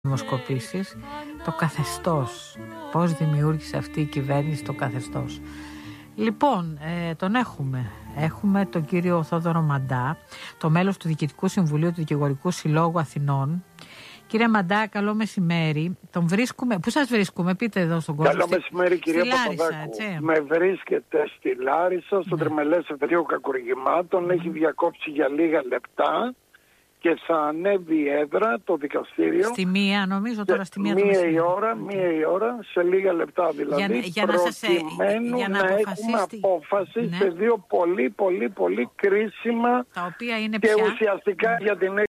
δημοσκοπήσεις, το καθεστώς. Πώς δημιούργησε αυτή η κυβέρνηση το καθεστώς. Λοιπόν, τον έχουμε. Έχουμε τον κύριο Θόδωρο Μαντά, το μέλος του Διοικητικού Συμβουλίου του Δικηγορικού Συλλόγου Αθηνών. Κύριε Μαντά, καλό μεσημέρι. Τον βρίσκουμε. Πού σας βρίσκουμε, πείτε εδώ στον κόσμο. Καλό μεσημέρι, κυρία Παπαδάκου. Με βρίσκεται στη Λάρισα, στο Τριμελές Ευθερίου Κακουργημάτων. Έχει διακόψει για λίγα λεπτά και θα ανέβει η έδρα, το δικαστήριο. Στη μία, νομίζω τώρα στη μία. Μία η ώρα, σε λίγα λεπτά δηλαδή, για προκειμένου να έχουμε απόφαση σε δύο πολύ κρίσιμα τα οποία είναι και ουσιαστικά για την